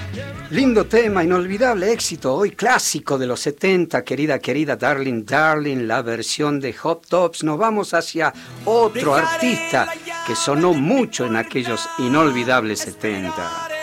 Lindo tema, inolvidable éxito, hoy clásico de los 70, querida Darling, Darling, la versión de Hot Tops. Nos vamos hacia otro artista que sonó mucho en aquellos inolvidables 70.